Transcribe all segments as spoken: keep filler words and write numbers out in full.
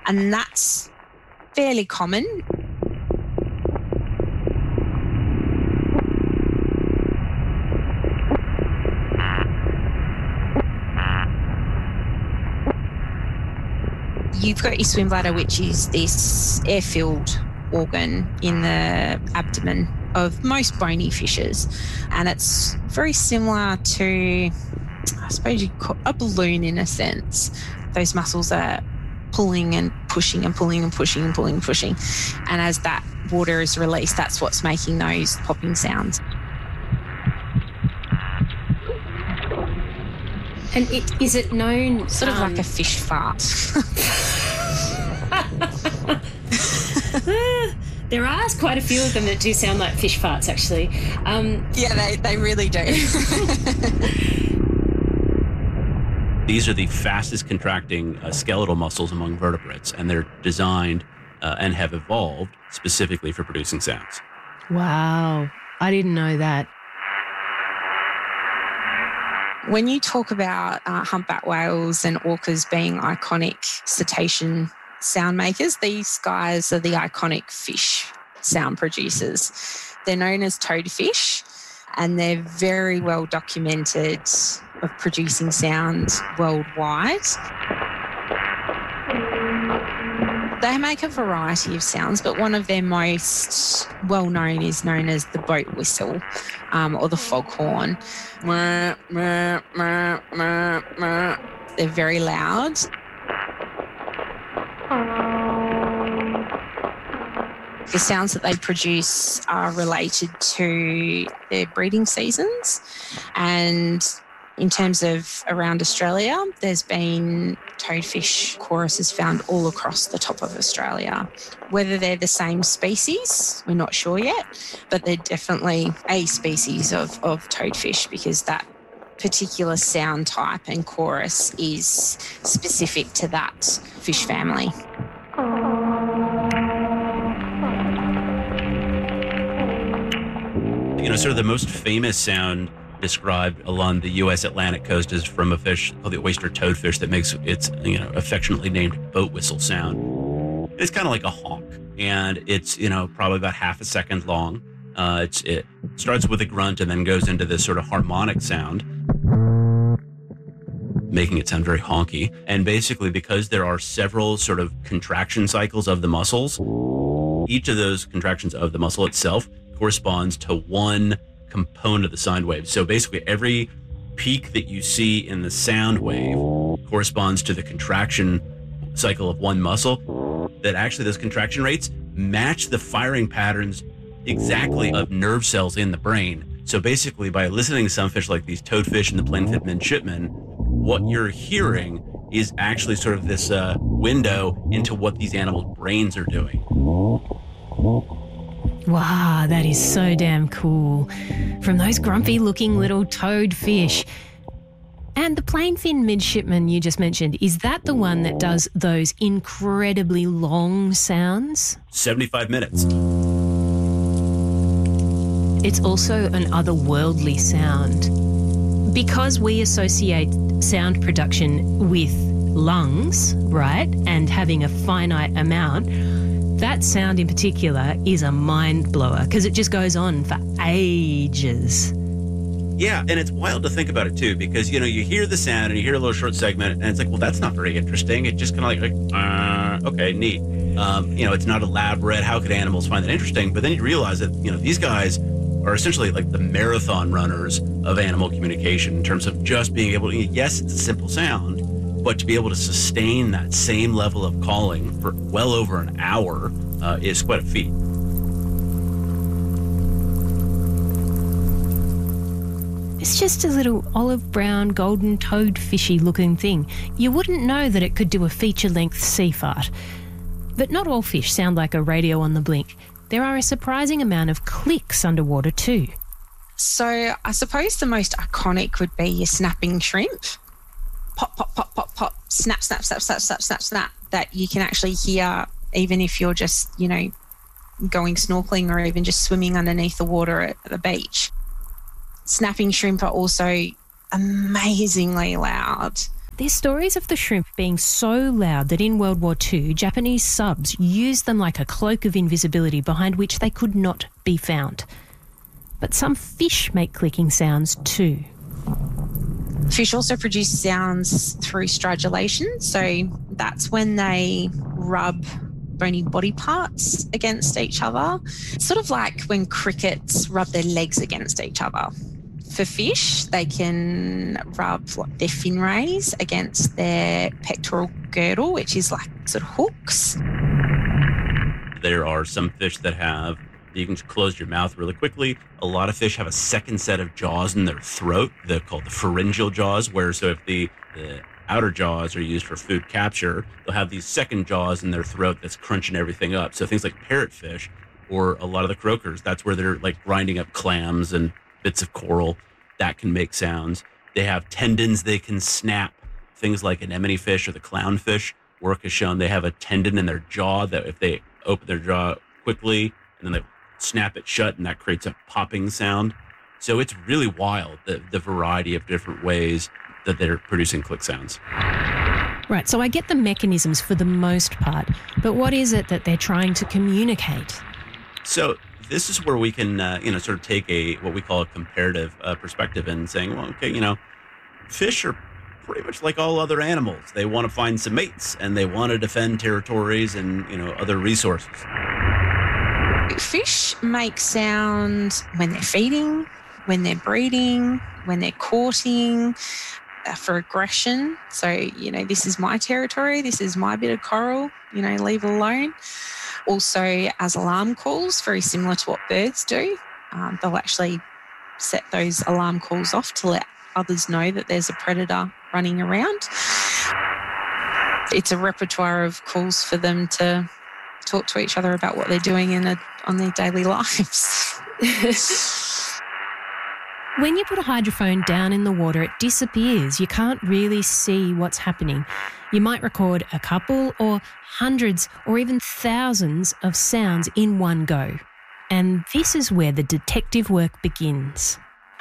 And that's fairly common. You've got your swim bladder, which is this air-filled organ in the abdomen of most bony fishes. And it's very similar to, I suppose you'd call a balloon in a sense. Those muscles are pulling and pushing and pulling and pushing and pulling and pushing. And as that water is released, that's what's making those popping sounds. And it, is it known... Sort of um, like a fish fart. There are quite a few of them that do sound like fish farts, actually. Um, yeah, they, they really do. These are the fastest contracting uh, skeletal muscles among vertebrates, and they're designed uh, and have evolved specifically for producing sounds. Wow. I didn't know that. When you talk about uh, humpback whales and orcas being iconic cetacean sound makers, these guys are the iconic fish sound producers. They're known as toadfish, and they're very well documented of producing sound worldwide. They make a variety of sounds, but one of their most well-known is known as the boat whistle um, or the foghorn. They're very loud. The sounds that they produce are related to their breeding seasons, and in terms of around Australia, there's been toadfish choruses found all across the top of Australia. Whether they're the same species, we're not sure yet, but they're definitely a species of, of toadfish because that particular sound type and chorus is specific to that fish family. You know, sort of the most famous sound described along the U S Atlantic coast is from a fish called the oyster toadfish that makes its, you know, affectionately named boat whistle sound. It's kind of like a honk, and it's, you know, probably about half a second long. Uh, it's, it starts with a grunt and then goes into this sort of harmonic sound, making it sound very honky. And basically, because there are several sort of contraction cycles of the muscles, each of those contractions of the muscle itself corresponds to one component of the sound wave. So basically every peak that you see in the sound wave corresponds to the contraction cycle of one muscle. That actually those contraction rates match the firing patterns exactly of nerve cells in the brain. So basically by listening to some fish like these toadfish and the plainfin midshipman, what you're hearing is actually sort of this uh, window into what these animals' brains are doing. Wow, that is so damn cool. From those grumpy-looking little toadfish. And the plainfin midshipman you just mentioned, is that the one that does those incredibly long sounds? seventy-five minutes. It's also an otherworldly sound. Because we associate sound production with lungs, right, and having a finite amount, that sound in particular is a mind blower because it just goes on for ages. Yeah, and it's wild to think about it too, because, you know, you hear the sound and you hear a little short segment and it's like, well, that's not very interesting. It just kind of like, like uh, okay, neat. Um, you know, it's not elaborate. How could animals find that interesting? But then you realize that, you know, these guys are essentially like the marathon runners of animal communication in terms of just being able to, yes, it's a simple sound, but to be able to sustain that same level of calling for well over an hour uh, is quite a feat. It's just a little olive brown, golden toadfishy looking thing. You wouldn't know that it could do a feature-length sea fart. But not all fish sound like a radio on the blink. There are a surprising amount of clicks underwater too. So I suppose the most iconic would be your snapping shrimp. Pop, pop, pop, pop, pop, snap, snap, snap, snap, snap, snap, snap, that you can actually hear even if you're just, you know, going snorkeling or even just swimming underneath the water at the beach. Snapping shrimp are also amazingly loud. There's stories of the shrimp being so loud that in World War Two, Japanese subs used them like a cloak of invisibility behind which they could not be found. But some fish make clicking sounds too. Fish also produce sounds through stridulation. So that's when they rub bony body parts against each other. Sort of like when crickets rub their legs against each other. For fish, they can rub like their fin rays against their pectoral girdle, which is like sort of hooks. There are some fish that have, you can close your mouth really quickly. A lot of fish have a second set of jaws in their throat. They're called the pharyngeal jaws, where so if the, the outer jaws are used for food capture, they'll have these second jaws in their throat that's crunching everything up. So things like parrotfish or a lot of the croakers, that's where they're like grinding up clams and bits of coral that can make sounds. They have tendons they can snap. Things like anemone fish or the clownfish, work has shown they have a tendon in their jaw that if they open their jaw quickly and then they snap it shut, and that creates a popping sound. So it's really wild, the, the variety of different ways that they're producing click sounds. Right, so I get the mechanisms for the most part, but what is it that they're trying to communicate? So this is where we can, uh, you know, sort of take a what we call a comparative uh, perspective and saying, well, okay, you know, fish are pretty much like all other animals. They want to find some mates and they want to defend territories and, you know, other resources. Fish make sound when they're feeding, when they're breeding, when they're courting, uh, for aggression. So, you know, this is my territory, this is my bit of coral, you know, leave it alone. Also as alarm calls, very similar to what birds do. Um, they'll actually set those alarm calls off to let others know that there's a predator running around. It's a repertoire of calls for them to talk to each other about what they're doing in a, on their daily lives. When you put a hydrophone down in the water, it disappears. You can't really see what's happening. You might record a couple or hundreds or even thousands of sounds in one go. And this is where the detective work begins.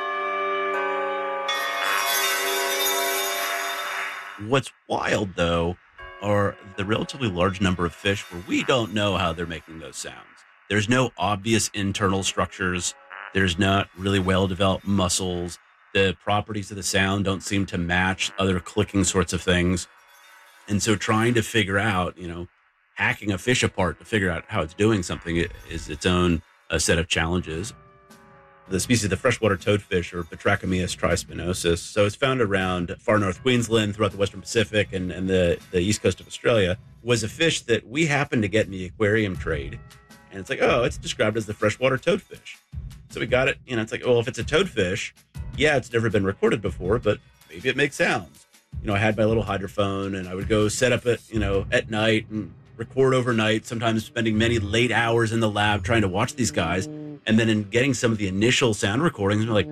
What's wild, though, are the relatively large number of fish where we don't know how they're making those sounds. There's no obvious internal structures. There's not really well-developed muscles. The properties of the sound don't seem to match other clicking sorts of things. And so trying to figure out, you know, hacking a fish apart to figure out how it's doing something is its own uh, set of challenges. The species of the freshwater toadfish, or Batrachomeus trispinosus, so it's found around far north Queensland, throughout the Western Pacific and, and the, the east coast of Australia, was a fish that we happened to get in the aquarium trade. And it's like, oh, it's described as the freshwater toadfish. So we got it, you know, it's like, well, if it's a toadfish, yeah, it's never been recorded before, but maybe it makes sounds. You know, I had my little hydrophone and I would go set up it, you know, at night and record overnight, sometimes spending many late hours in the lab trying to watch these guys. And then in getting some of the initial sound recordings, we're like,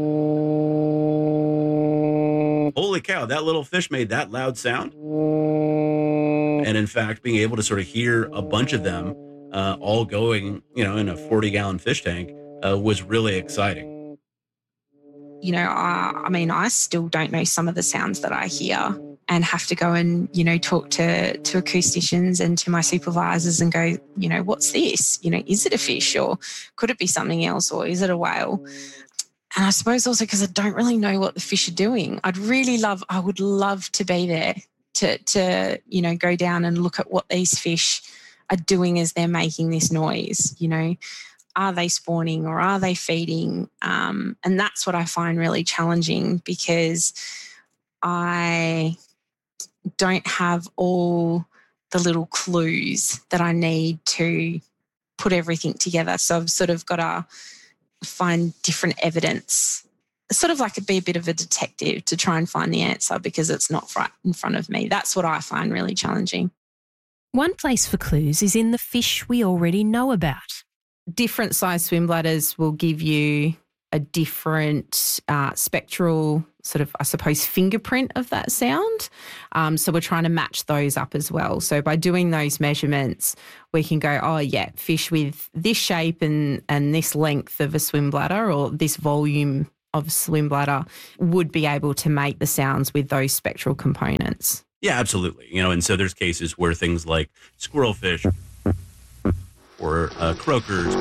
holy cow, that little fish made that loud sound. And in fact, being able to sort of hear a bunch of them uh, all going, you know, in a forty gallon fish tank uh, was really exciting. You know, I, I mean, I still don't know some of the sounds that I hear and have to go and, you know, talk to, to acousticians and to my supervisors and go, you know, what's this? You know, is it a fish or could it be something else or is it a whale? And I suppose also because I don't really know what the fish are doing. I'd really love, I would love to be there to, to, you know, go down and look at what these fish are doing as they're making this noise, you know. Are they spawning or are they feeding? Um, and that's what I find really challenging because I don't have all the little clues that I need to put everything together. So I've sort of got to find different evidence, sort of like be a bit of a detective to try and find the answer because it's not right in front of me. That's what I find really challenging. One place for clues is in the fish we already know about. Different size swim bladders will give you a different uh, spectral sort of, I suppose, fingerprint of that sound. Um, so we're trying to match those up as well. So by doing those measurements, we can go, oh, yeah, fish with this shape and, and this length of a swim bladder or this volume of swim bladder would be able to make the sounds with those spectral components. Yeah, absolutely. You know, and so there's cases where things like squirrelfish or uh, croakers,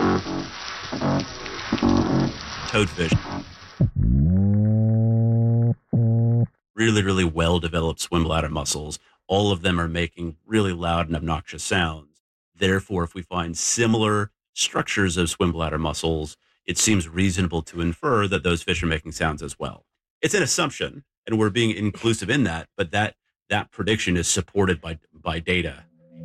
toadfish, really, really well-developed swim bladder muscles. All of them are making really loud and obnoxious sounds. Therefore, if we find similar structures of swim bladder muscles, it seems reasonable to infer that those fish are making sounds as well. It's an assumption, and we're being inclusive in that, but that that prediction is supported by by data.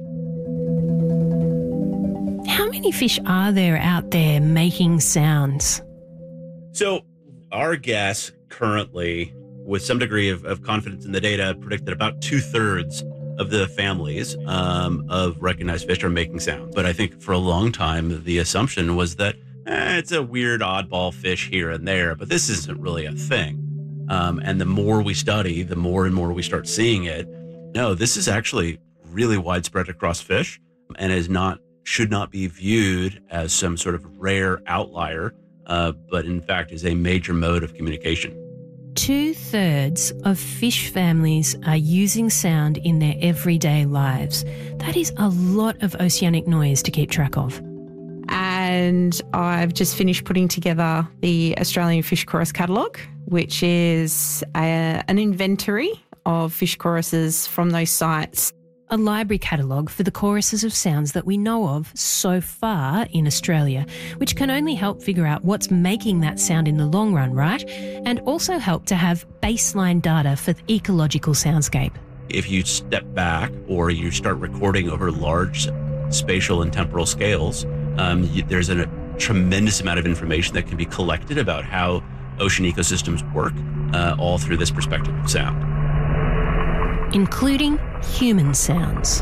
How many fish are there out there making sounds? So our guess currently, with some degree of, of confidence in the data, predict that about two-thirds of the families um, of recognized fish are making sound. But I think for a long time, the assumption was that eh, it's a weird oddball fish here and there, but this isn't really a thing. Um, and the more we study, the more and more we start seeing it. No, this is actually really widespread across fish and is not should not be viewed as some sort of rare outlier, uh, but in fact is a major mode of communication. Two-thirds of fish families are using sound in their everyday lives. That is a lot of oceanic noise to keep track of. And I've just finished putting together the Australian Fish Chorus Catalogue, which is a, an inventory of fish choruses from those sites. A library catalogue for the choruses of sounds that we know of so far in Australia, which can only help figure out what's making that sound in the long run, right? And also help to have baseline data for the ecological soundscape. If you step back or you start recording over large spatial and temporal scales, um, you, there's a tremendous amount of information that can be collected about how ocean ecosystems work, uh, all through this perspective of sound. Including human sounds.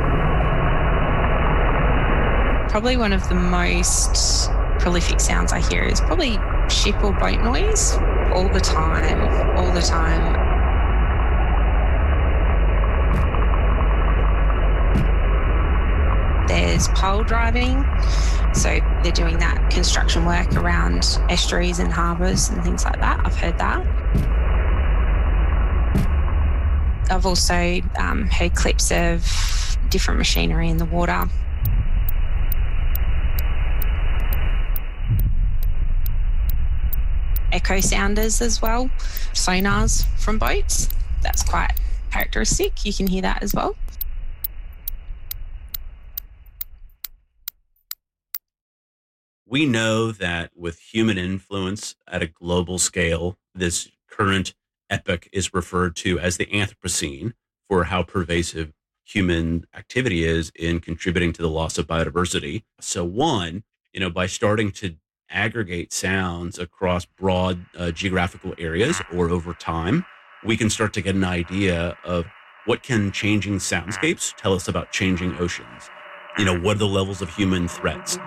Probably one of the most prolific sounds I hear is probably ship or boat noise all the time, all the time. There's pole driving, so they're doing that construction work around estuaries and harbours and things like that. I've heard that. I've also um, heard clips of different machinery in the water. Echo sounders as well, sonars from boats. That's quite characteristic. You can hear that as well. We know that with human influence at a global scale, this current epoch is referred to as the Anthropocene for how pervasive human activity is in contributing to the loss of biodiversity. So one, you know, by starting to aggregate sounds across broad uh, geographical areas or over time, we can start to get an idea of what can changing soundscapes tell us about changing oceans. You know, what are the levels of human threats?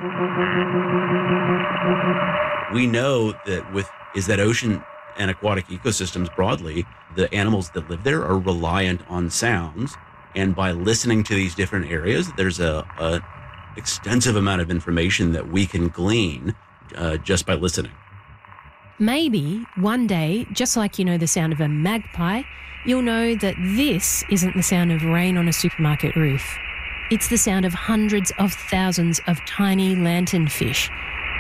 We know that with is that ocean and aquatic ecosystems broadly, the animals that live there are reliant on sounds. And by listening to these different areas, there's a, a extensive amount of information that we can glean uh, just by listening. Maybe one day, just like you know the sound of a magpie, you'll know that this isn't the sound of rain on a supermarket roof. It's the sound of hundreds of thousands of tiny lanternfish.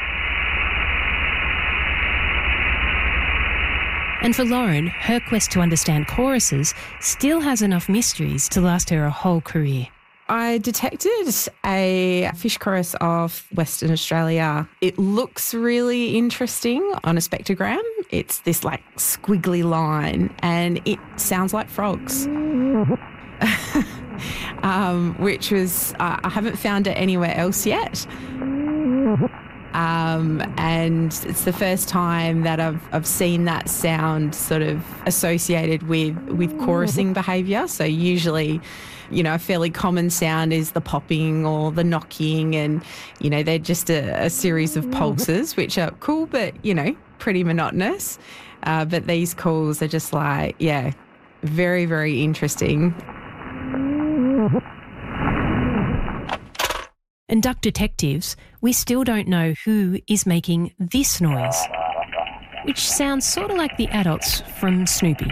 And for Lauren, her quest to understand choruses still has enough mysteries to last her a whole career. I detected a fish chorus of Western Australia. It looks really interesting on a spectrogram. It's this like squiggly line and it sounds like frogs. um, which was, uh, I haven't found it anywhere else yet. Um, and it's the first time that I've I've seen that sound sort of associated with with chorusing behaviour. So usually, you know, a fairly common sound is the popping or the knocking, and you know they're just a, a series of pulses, which are cool, but you know pretty monotonous. Uh, but these calls are just like, yeah, very very interesting. And duck detectives, we still don't know who is making this noise. which sounds sort of like the adults from Snoopy.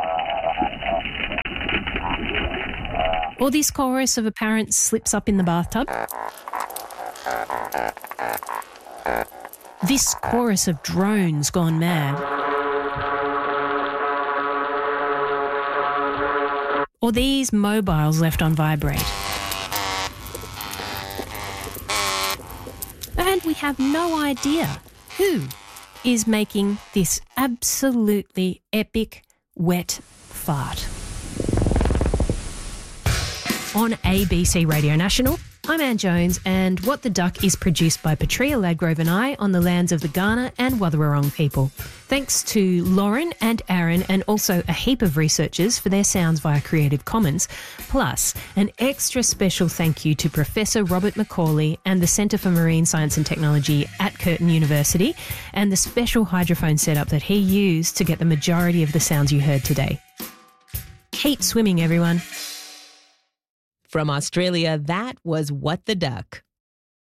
Or this chorus of a parent slips up in the bathtub. This chorus of drones gone mad. Or these mobiles left on vibrate. And we have no idea who is making this absolutely epic wet fart. On A B C Radio National, I'm Anne Jones, and What the Duck is produced by Petria Ladgrove and I on the lands of the Kaurna and Wathaurong people. Thanks to Lauren and Aaron and also a heap of researchers for their sounds via Creative Commons, plus an extra special thank you to Professor Robert Macaulay and the Centre for Marine Science and Technology at Curtin University and the special hydrophone setup that he used to get the majority of the sounds you heard today. Keep swimming, everyone. From Australia, that was What the Duck.